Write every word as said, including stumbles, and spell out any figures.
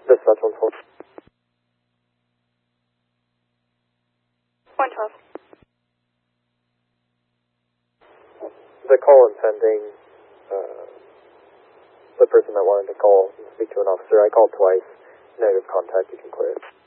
Dispatch one four. one twelve. The call impending, uh, the person that wanted to call and speak to an officer, I called twice. Negative contact, you can clear it.